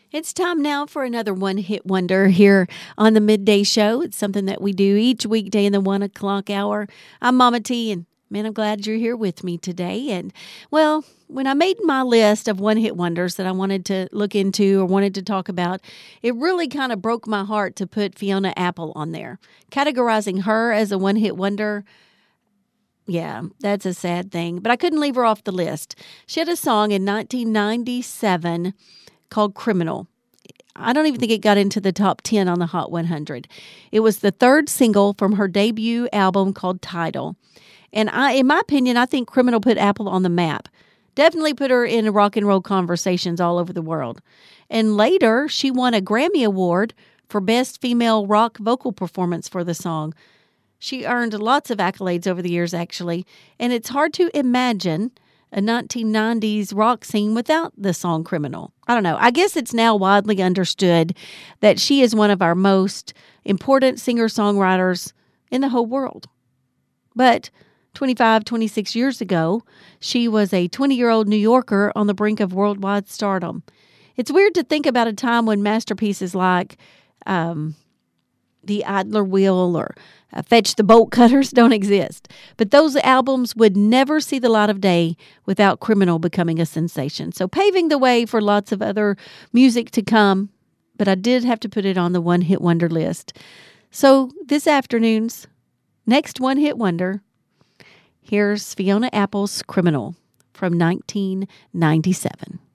It's time now for another one-hit wonder here on the Midday Show. It's something that we do each weekday in the 1 o'clock hour. I'm Mama T, and man, I'm glad you're here with me today. And, well, when I made my list of one-hit wonders that I wanted to look into or wanted to talk about, it really kind of broke my heart to put Fiona Apple on there. Categorizing her as a one-hit wonder, yeah, that's a sad thing. But I couldn't leave her off the list. She had a song in 1997 called Criminal. I don't even think it got into the top 10 on the Hot 100. It was the third single from her debut album called Tidal. And in my opinion, I think Criminal put Apple on the map. Definitely put her in rock and roll conversations all over the world. And later, she won a Grammy Award for Best Female Rock Vocal Performance for the song. She earned lots of accolades over the years, actually. And it's hard to imagine a 1990s rock scene without the song Criminal. I don't know. I guess it's now widely understood that she is one of our most important singer-songwriters in the whole world. But 26 years ago, she was a 20-year-old New Yorker on the brink of worldwide stardom. It's weird to think about a time when masterpieces like The Idler Wheel or Fetch the Bolt Cutters don't exist. But those albums would never see the light of day without Criminal becoming a sensation. So paving the way for lots of other music to come. But I did have to put it on the one-hit wonder list. So this afternoon's next one-hit wonder, here's Fiona Apple's Criminal from 1997.